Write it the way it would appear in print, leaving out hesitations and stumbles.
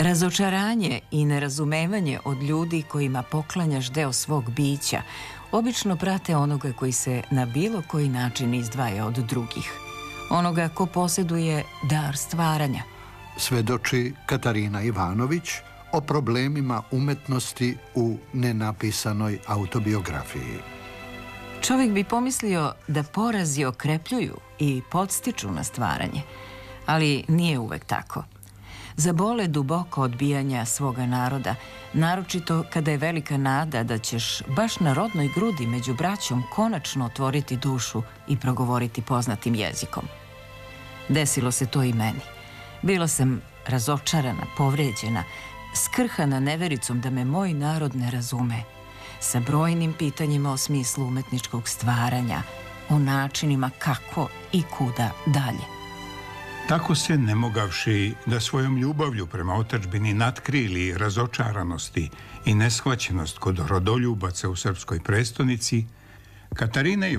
Razočaranje i nerazumevanje od ljudi kojima poklanjaš deo svog bića obično prate onoga koji se na bilo koji način izdvaja od drugih. Onoga ko posjeduje dar stvaranja. Svedoči Katarina Ivanović o problemima umetnosti u nenapisanoj autobiografiji. Čovjek bi pomislio da porazi okrepljuju i podstiču na stvaranje, ali nije uvek tako. Zabole duboko odbijanja svoga naroda, naročito kada je velika nada da ćeš baš na rodnoj grudi među braćom konačno otvoriti dušu i progovoriti poznatim jezikom. Desilo se to i meni. Bila sam razočarana, povređena, skrhana nevericom da me moj narod ne razume, sa brojnim pitanjima o smislu umetničkog stvaranja, o načinima kako i kuda dalje. Tako se, ne mogavši da svojom ljubavlju prema otadžbini natkrili razočaranosti i neshvaćenost kod rodoljubaca u srpskoj prestonici, Katarina